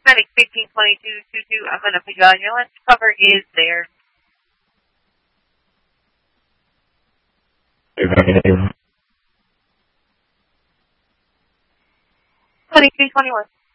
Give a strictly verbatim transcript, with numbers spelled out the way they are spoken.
Medic fifteen twenty-two two two, I'm going to put you on your lunch cover is there. twenty-three twenty-one.